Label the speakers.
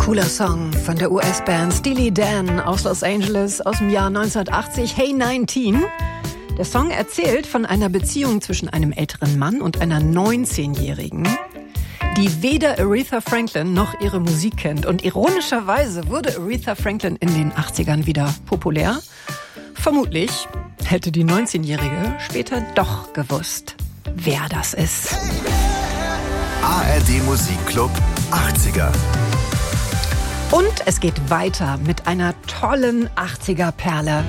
Speaker 1: Cooler Song von der US-Band Steely Dan aus Los Angeles aus dem Jahr 1980, Hey 19. Der Song erzählt von einer Beziehung zwischen einem älteren Mann und einer 19-Jährigen, die weder Aretha Franklin noch ihre Musik kennt. Und ironischerweise wurde Aretha Franklin in den 80ern wieder populär. Vermutlich hätte die 19-Jährige später doch gewusst, wer das ist.
Speaker 2: ARD Musikclub 80er.
Speaker 1: Und es geht weiter mit einer tollen 80er-Perle.